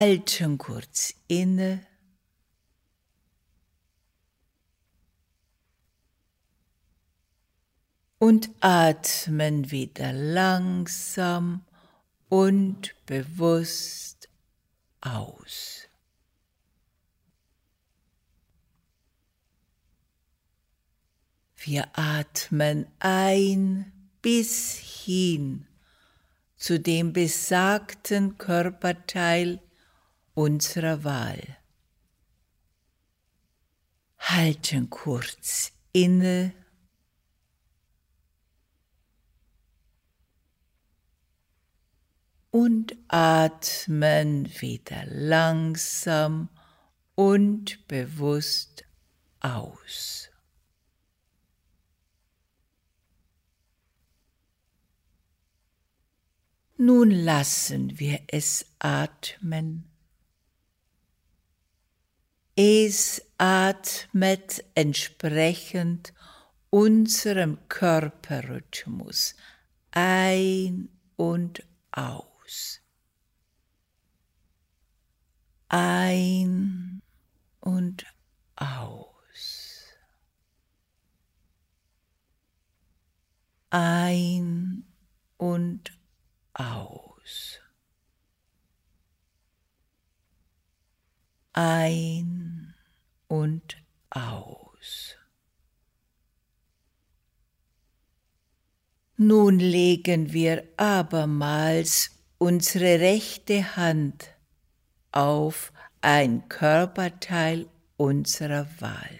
Halten kurz inne und atmen wieder langsam und bewusst aus. Wir atmen ein bis hin zu dem besagten Körperteil unserer Wahl. Halten kurz inne und atmen wieder langsam und bewusst aus. Nun lassen wir es atmen. Es atmet entsprechend unserem Körperrhythmus ein und aus. Ein und aus. Ein und aus. Ein und aus. Nun legen wir abermals unsere rechte Hand auf ein Körperteil unserer Wahl.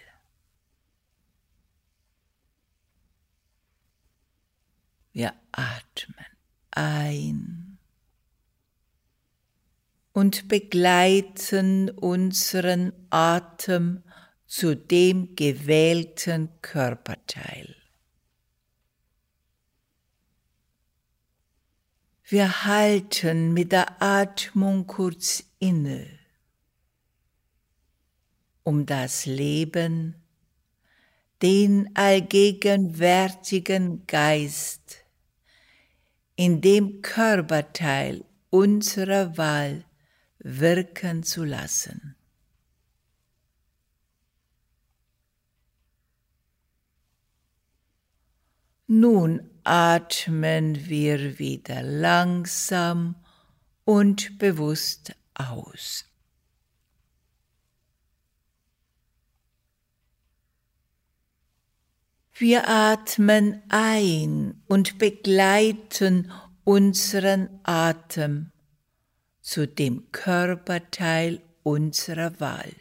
Wir atmen ein und begleiten unseren Atem zu dem gewählten Körperteil. Wir halten mit der Atmung kurz inne, um das Leben, den allgegenwärtigen Geist in dem Körperteil unserer Wahl wirken zu lassen. Nun atmen wir wieder langsam und bewusst aus. Wir atmen ein und begleiten unseren Atem zu dem Körperteil unserer Wahl.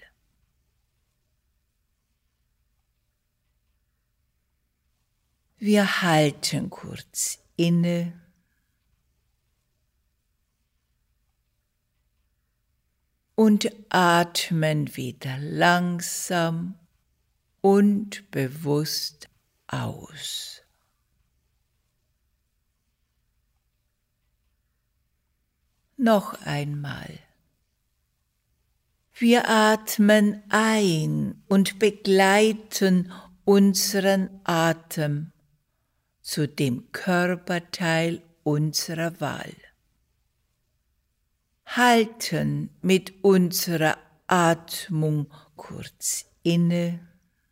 Wir halten kurz inne und atmen wieder langsam und bewusst aus. Noch einmal. Wir atmen ein und begleiten unseren Atem zu dem Körperteil unserer Wahl. Halten mit unserer Atmung kurz inne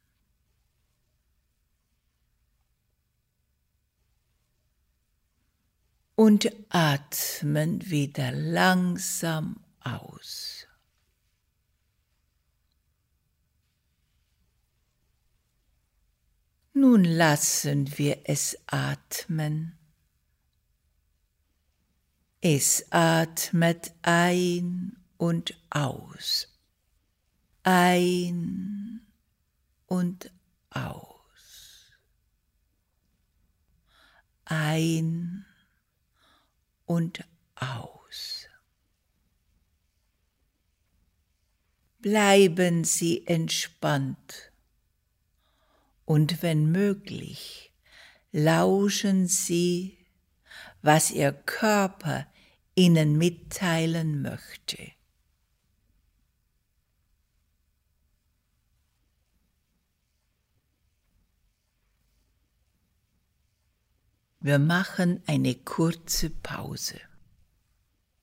und atmen wieder langsam aus. Nun lassen wir es atmen. Es atmet ein und aus. Ein und aus. Ein und aus. Bleiben Sie entspannt. Und wenn möglich, lauschen Sie, was Ihr Körper Ihnen mitteilen möchte. Wir machen eine kurze Pause.